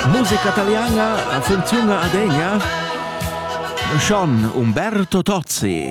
Musica italiana funziona a degna. Sean Umberto Tozzi.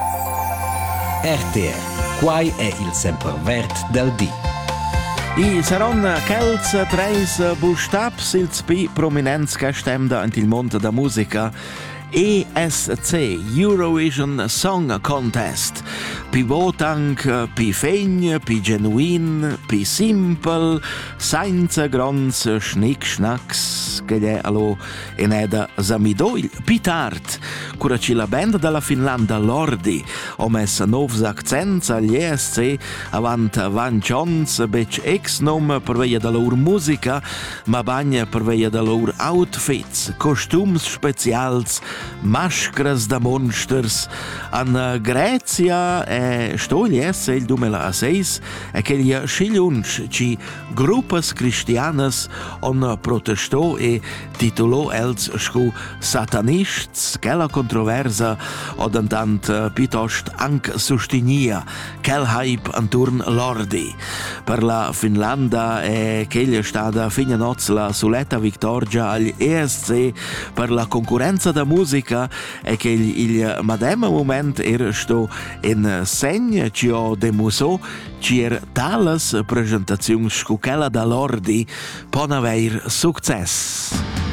RTR, quai è il sempervert del dì. I saron chels treis bustaps ils pi prominents che stemda ant il mondo da musica. ESC, Eurovision Song Contest. Pi votanc, pi fegn, pi genuin, pi simple, senza grons schnick-schnacks, che è allo eneda samidoil. Pi tard, curaci la band della Finlandia Lordi, ho messo novs accents agli ESC, avant Van Jones, bec ex-nom per veia da loro musica, ma bagna per veia da loro outfits, costums specials, maschras da monsters. An Grecia sto gli ESC il 2006 e che gli scigliunci ci gruppas cristianas on protestò e titolò els scu satanists, che la controversa od antant piuttosto anche sostinia quel hype anturn Lordi. Per la Finlandia che gli è stata fine nozze la soletta vittoria agli ESC per la concorrenza da musica e che il madema moment era sto in segno ci ho demuso ci er talas presentazioni scu quella da Lordi pon aver success.